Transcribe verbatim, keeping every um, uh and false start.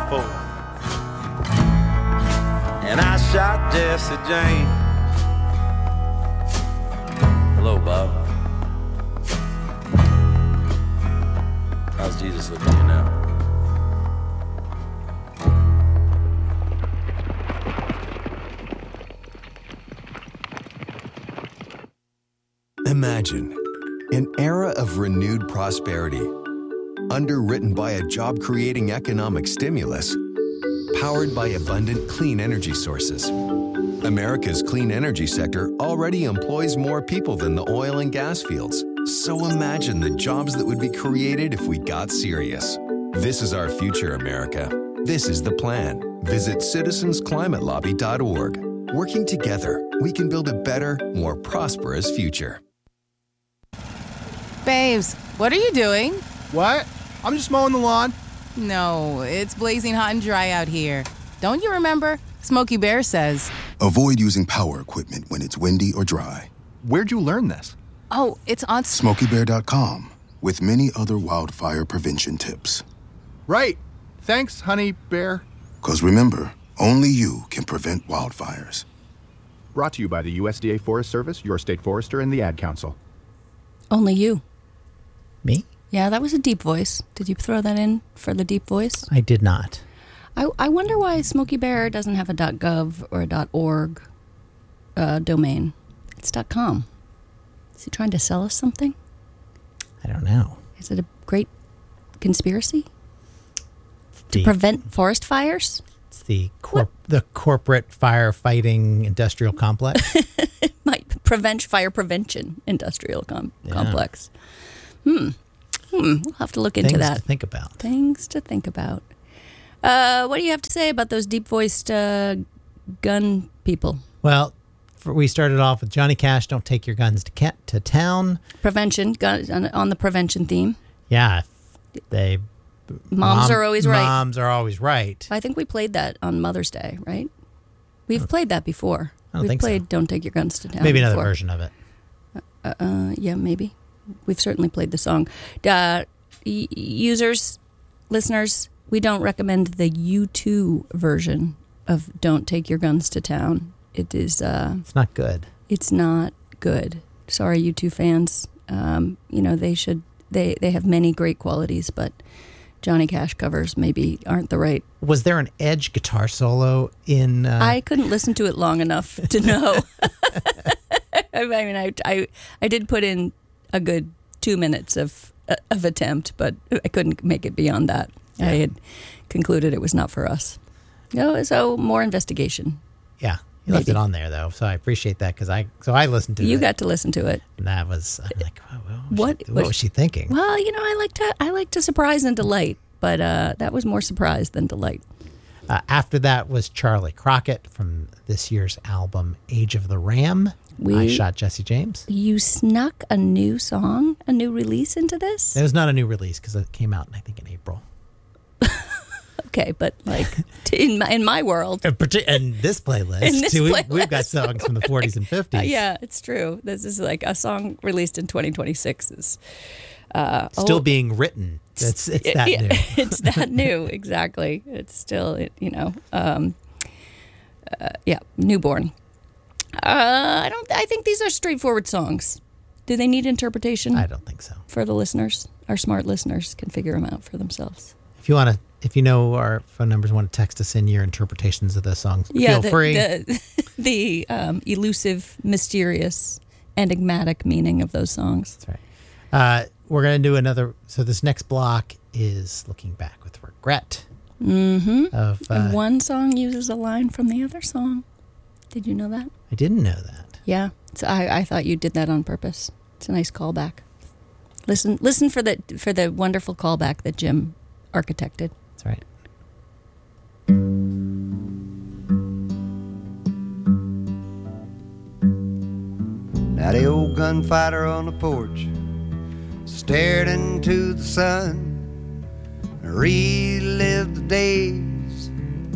before. And I shot Jesse James. Hello, Bob. How's Jesus looking at you now? Imagine an era of renewed prosperity, underwritten by a job-creating economic stimulus, powered by abundant clean energy sources. America's clean energy sector already employs more people than the oil and gas fields. So imagine the jobs that would be created if we got serious. This is our future, America. This is the plan. Visit citizens climate lobby dot org. Working together, we can build a better, more prosperous future. Babes, what are you doing? What? I'm just mowing the lawn. No, it's blazing hot and dry out here. Don't you remember? Smokey Bear says. Avoid using power equipment when it's windy or dry. Where'd you learn this? Oh, it's on... Smokey Bear dot com, with many other wildfire prevention tips. Right. Thanks, honey bear. Because remember, only you can prevent wildfires. Brought to you by the U S D A Forest Service, your state forester, and the Ad Council. Only you. Me? Yeah, that was a deep voice. Did you throw that in for the deep voice? I did not. I, I wonder why Smokey Bear doesn't have a .gov or a .org uh, domain. It's .com. Is he trying to sell us something? I don't know. Is it a great conspiracy? The, to prevent forest fires? It's the corp- the corporate firefighting industrial complex. It might prevent fire prevention industrial com- Yeah. complex. Hmm. Hmm. We'll have to look into Things that. to think about. Things to think about. Uh, what do you have to say about those deep-voiced uh, gun people? Well, for, we started off with Johnny Cash, Don't Take Your Guns to ca- to Town. Prevention, gun, on, on the prevention theme. Yeah, they... Moms mom, are always right. Moms are always right. I think we played that on Mother's Day, right? We've played that before. I don't We've think played so. Don't Take Your Guns to Town Maybe another before. version of it. Uh, uh, yeah, maybe. We've certainly played the song. Uh, y- users, listeners, we don't recommend the U two version of Don't Take Your Guns to Town. It is... Uh, it's not good. It's not good. Sorry, U two fans. Um, you know, they should... They, they have many great qualities, but Johnny Cash covers maybe aren't the right... Was there an Edge guitar solo in... Uh... I couldn't listen to it long enough to know. I mean, I, I, I did put in a good two minutes of of attempt, but I couldn't make it beyond that. Yeah. I had concluded it was not for us. No, so more investigation. Yeah, you left it on there though, so I appreciate that because I so I listened to you it. You got to listen to it, and that was I'm like, what, what, was, what, she, what was she thinking? Well, you know, I like to I like to surprise and delight, but uh, that was more surprise than delight. Uh, after that was Charlie Crockett from this year's album Age of the Ram. We, I Shot Jesse James. You snuck a new song, a new release into this? It was not a new release because it came out, I think, in April. Okay, but like in my, in my world. And this playlist, in this too, we, playlist. We've got songs from the forties and fifties. Uh, yeah, it's true. This is like a song released in twenty twenty-six is uh, still oh, being written. It's, it's that yeah, new. It's that new, exactly. It's still, you know, um, uh, yeah, newborn. Uh, I don't. I think these are straightforward songs. Do they need interpretation? I don't think so. For the listeners, our smart listeners can figure them out for themselves. If you want to, if you know our phone numbers, want to text us in your interpretations of the songs, yeah, feel the, free. The, the um, elusive, mysterious, enigmatic meaning of those songs. That's right. Uh, we're going to do another. So this next block is looking back with regret. Mm-hmm. Of uh, and one song uses a line from the other song. Did you know that? I didn't know that. Yeah, so I, I thought you did that on purpose. It's a nice callback. Listen, listen for the for the wonderful callback that Jim architected. That's right. Now the old gunfighter on the porch stared into the sun, relived the day